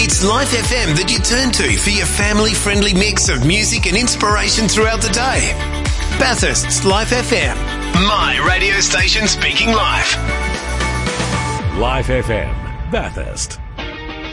It's Life FM that you turn to for your family-friendly mix of music and inspiration throughout the day. Bathurst's Life FM. My radio station speaking live. Life FM, Bathurst.